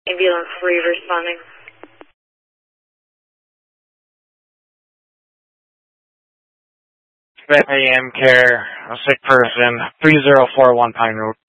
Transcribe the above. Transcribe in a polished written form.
Ambulance 3 responding. AM care, a sick person, 3041 Pine Road.